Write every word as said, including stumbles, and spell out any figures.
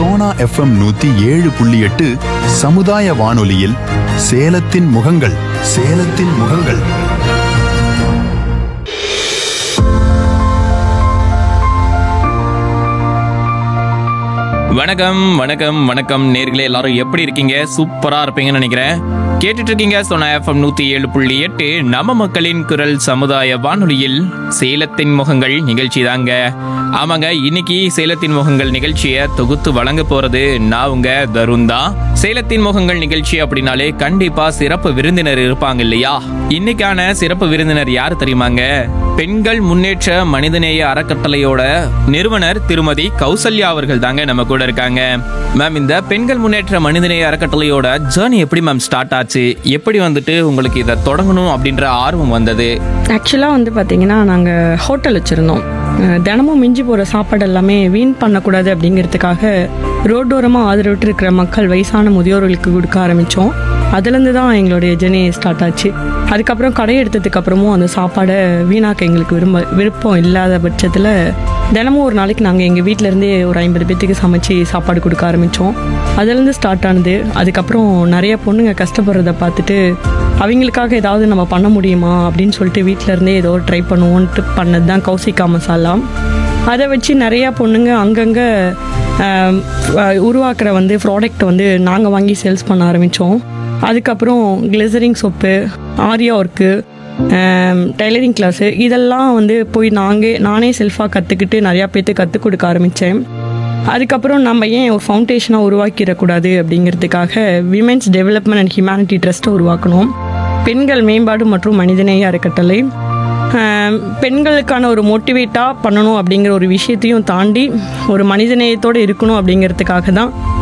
Sona FM நூத்தி ஏழு புள்ளி எட்டு சமுதாய வானொலியில் சேலத்தின் முகங்கள் சேலத்தின் முகங்கள். வணக்கம் வணக்கம் வணக்கம் நேர்களே, எல்லாரும் எப்படி இருக்கீங்க? சூப்பரா இருப்பீங்கன்னு நினைக்கிறேன். கேட்டுட்டு இருக்கீங்க சோனா எஃப்எம் நூத்தி ஏழு புள்ளி எட்டு நம்ம மக்களின் குரல் சமுதாய வானொலியில் சேலத்தின் முகங்கள் நிகழ்ச்சி தாங்க. ஆமாங்க, இன்னைக்கு சேலத்தின் முகங்கள் நிகழ்ச்சியை தொகுத்து வழங்க போறது நான் உங்க தருண் தான். சேலத்தின் முகங்கள் நிகழ்ச்சி அப்படின்னாலே கண்டிப்பா சிறப்பு விருந்தினர் இருப்பாங்க இல்லையா? இன்னைக்கான சிறப்பு விருந்தினர் யார் தெரியுமாங்க? பெண்கள் முன்னேற்ற மனிதநேய அறக்கட்டளையோட நிறுவனர் திருமதி கௌசல்யா அவர்கள் தாங்க நம்ம கூட இருக்காங்க. மேம், இந்த பெண்கள் முன்னேற்ற மனிதநேய அறக்கட்டளையோட ஜேர்னி எப்படி மேம் ஸ்டார்ட் ஆச்சு? எப்படி வந்துட்டு உங்களுக்கு இதை தொடங்கணும் அப்படின்ற ஆர்வம் வந்தது? ஆக்சுவலாக வந்து பார்த்தீங்கன்னா, நாங்கள் ஹோட்டல் வச்சுருந்தோம். தினமும் மிஞ்சி போகிற சாப்பாடு எல்லாமே வீண் பண்ணக்கூடாது அப்படிங்கிறதுக்காக ரோட்டோரமாக ஆதரவிட்டு இருக்கிற மக்கள், வயசான முதியோர்களுக்கு கொடுக்க ஆரம்பித்தோம். அதுலேருந்து தான் எங்களுடைய ஜெர்னி ஸ்டார்ட் ஆச்சு. அதுக்கப்புறம் கடை எடுத்ததுக்கப்புறமும் அந்த சாப்பாடை வீணாக்க எங்களுக்கு விரும்ப விருப்பம் இல்லாத பட்சத்தில் தினமும் ஒரு நாளைக்கு நாங்கள் எங்கள் வீட்டிலேருந்தே ஒரு ஐம்பது பேர்த்துக்கு சமைச்சு சாப்பாடு கொடுக்க ஆரம்பித்தோம். அதுலேருந்து ஸ்டார்ட் ஆனது. அதுக்கப்புறம் நிறைய பொண்ணுங்க கஷ்டப்படுறத பார்த்துட்டு அவங்களுக்காக ஏதாவது நம்ம பண்ண முடியுமா அப்படின்னு சொல்லிட்டு வீட்டிலேருந்தே ஏதோ ட்ரை பண்ணுவோன்ட்டு பண்ணது தான் கௌசிகா மசாலா. அதை வச்சு நிறையா பொண்ணுங்க அங்கங்கே உருவாக்குற வந்து ப்ராடக்ட் வந்து நாங்கள் வாங்கி சேல்ஸ் பண்ண ஆரம்பித்தோம். அதுக்கப்புறம் glycerine soap, Arya work, tailoring class இதெல்லாம் வந்து போய் நாங்கள் நானே செல்ஃபாக கற்றுக்கிட்டு நிறையா பேர்த்து கற்றுக் கொடுக்க ஆரம்பித்தேன். அதுக்கப்புறம் நம்ம ஏன் ஒரு ஃபவுண்டேஷனாக உருவாக்கிடக்கூடாது அப்படிங்கிறதுக்காக விமென்ஸ் டெவலப்மெண்ட் அண்ட் ஹியூமனிட்டி ட்ரஸ்ட்டை உருவாக்கணும். பெண்கள் மேம்பாடு மற்றும் மனிதநேய அறக்கட்டளை பெண்களுக்கான ஒரு மோட்டிவேட்டாக பண்ணணும் அப்படிங்கிற ஒரு விஷயத்தையும் தாண்டி ஒரு மனிதநேயத்தோடு இருக்கணும் அப்படிங்கிறதுக்காக தான்